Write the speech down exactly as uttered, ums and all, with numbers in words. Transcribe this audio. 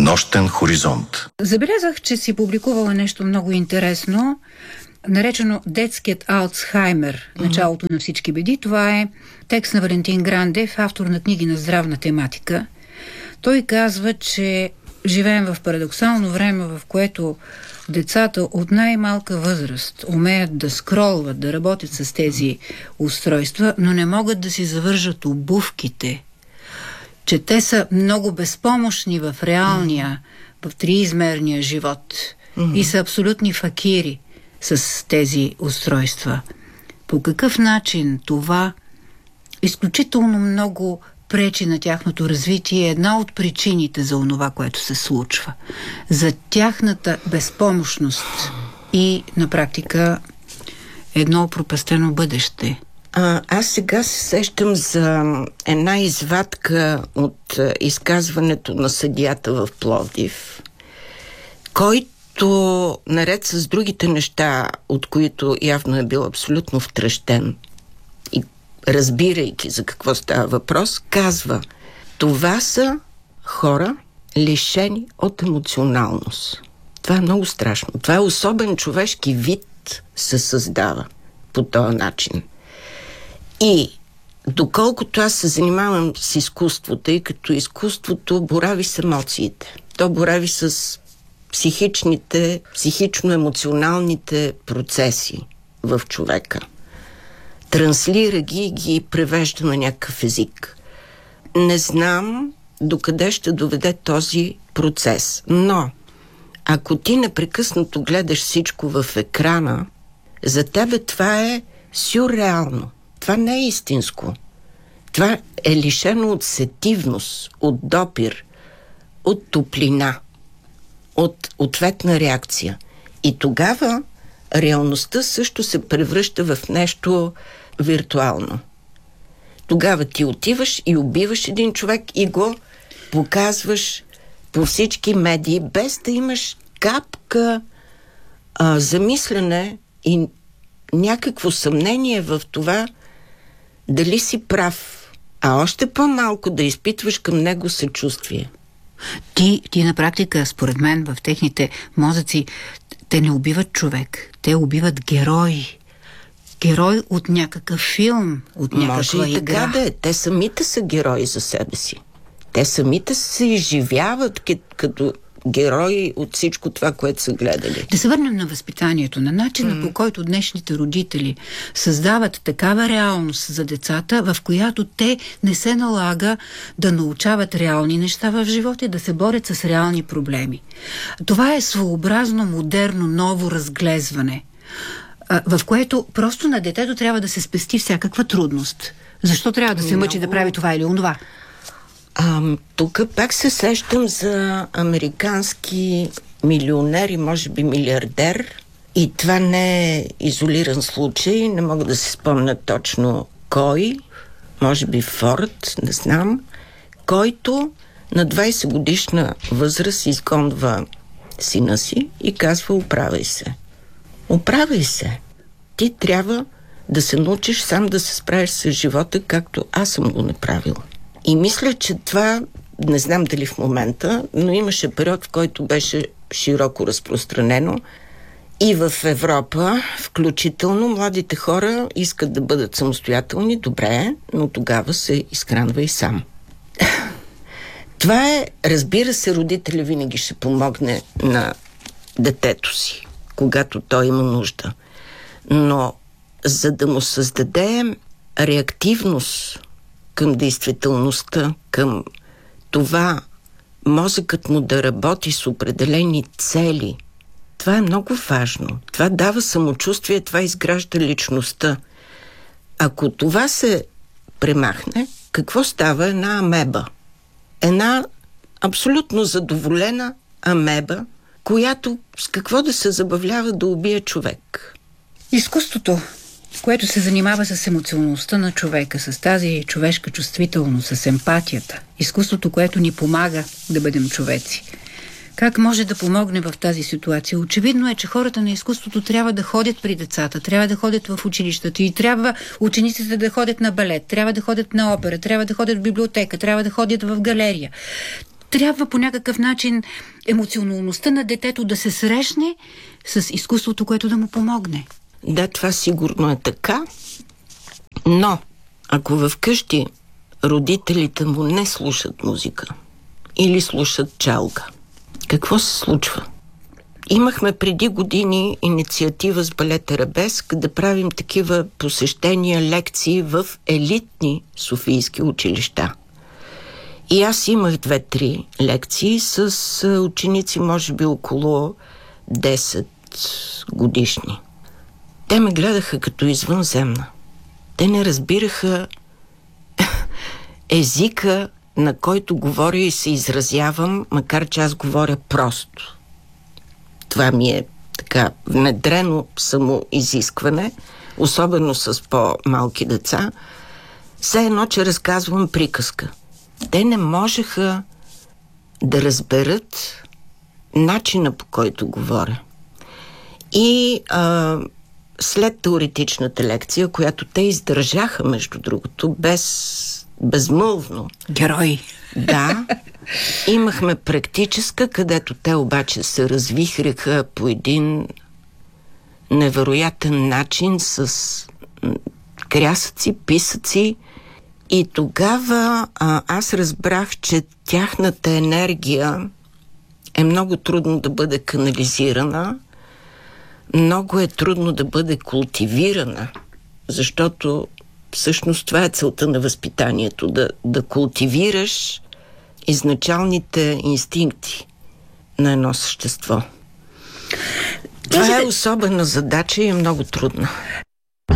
Нощен хоризонт. Забелязах, че си публикувала нещо много интересно, наречено детският Алцхаймер, началото на всички беди. Това е текст на Валентин Грандев, автор на книги на здравна тематика. Той казва, че живеем в парадоксално време, в което децата от най-малка възраст умеят да скролват, да работят с тези устройства, но не могат да си завържат обувките. Че те са много безпомощни в реалния, в триизмерния живот mm-hmm. и са абсолютни факири с тези устройства. По какъв начин това изключително много пречи на тяхното развитие е една от причините за онова, което се случва. За тяхната безпомощност и на практика едно пропастено бъдеще. А, аз сега се сещам за една извадка от изказването на съдията в Пловдив, който, наред с другите неща, от които явно е бил абсолютно втрещен и разбирайки за какво става въпрос, казва: това са хора лишени от емоционалност. Това е много страшно. Това е особен човешки вид се създава по този начин. И доколкото аз се занимавам с изкуство, тъй като изкуството борави с емоциите, то борави с психичните, психично-емоционалните процеси в човека. Транслира ги и ги превежда на някакъв език. Не знам докъде ще доведе този процес, но ако ти непрекъснато гледаш всичко в екрана, за тебе това е сюрреално. Това не е истинско. Това е лишено от сетивност, от допир, от топлина, от ответна реакция. И тогава реалността също се превръща в нещо виртуално. Тогава ти отиваш и убиваш един човек и го показваш по всички медии, без да имаш капка а, замислене и някакво съмнение в това дали си прав, а още по-малко да изпитваш към него съчувствие. Ти, ти на практика, според мен, в техните мозъци, те не убиват човек, те убиват герои. Герой от някакъв филм, от някаква Може и игра. така да е. Те самите са герои за себе си. Те самите се изживяват като герои от всичко това, което са гледали. Да се върнем на възпитанието, на начина, mm. по който днешните родители създават такава реалност за децата, в която те не се налага да научават реални неща в живота и да се борят с реални проблеми. Това е своеобразно, модерно, ново разглезване, в което просто на детето трябва да се спести всякаква трудност. Защо трябва да се мъчи да прави това или онова? А, тук пак се сещам за американски милионер и може би милиардер. И това не е изолиран случай. Не мога да се спомня точно кой. Може би Форд, не знам. Който на двайсет годишна възраст изгонва сина си и казва: оправяй се. Оправяй се. Ти трябва да се научиш сам да се справиш с живота, както аз съм го направила. И мисля, че това, не знам дали в момента, но имаше период, в който беше широко разпространено и в Европа, включително младите хора искат да бъдат самостоятелни, добре, но тогава се изхранва и сам. Това е, разбира се, родителя винаги ще помогне на детето си, когато той има нужда. Но за да му създаде реактивност към действителността, към това мозъкът му да работи с определени цели, това е много важно. Това дава самочувствие, това изгражда личността. Ако това се премахне, какво става една амеба? Една абсолютно задоволена амеба, която с какво да се забавлява да убие човек. Изкуството, което се занимава с емоционалността на човека, с тази човешка чувствителност, с емпатията. Изкуството, което ни помага да бъдем човеци. Как може да помогне в тази ситуация? Очевидно е, че хората на изкуството трябва да ходят при децата, трябва да ходят в училищата и трябва учениците да ходят на балет, трябва да ходят на опера, трябва да ходят в библиотека, трябва да ходят в галерия. трябва по някакъв начин емоционалността на детето да се срещне с изкуството, което да му помогне. Да, това сигурно е така, но ако в къщи родителите му не слушат музика или слушат чалга, какво се случва? Имахме преди години инициатива с Балет Арабеск да правим такива посещения, лекции в елитни софийски училища. И аз имах две-три лекции с ученици, може би около десет годишни. Те ме гледаха като извънземна. Те не разбираха езика, на който говоря и се изразявам, макар че аз говоря просто. Това ми е така внедрено самоизискване, особено с по-малки деца. Все едно, че разказвам приказка. Те не можеха да разберат начина, по който говоря. И а, след теоретичната лекция, която те издържаха, между другото, без, безмълвно. Герои. Да. Имахме практическа, където те обаче се развихреха по един невероятен начин с крясъци, писъци. И тогава а, аз разбрах, че тяхната енергия е много трудно да бъде канализирана, много е трудно да бъде култивирана, защото всъщност това е целта на възпитанието, да, да култивираш изначалните инстинкти на едно същество. Това е особена задача и е много трудна.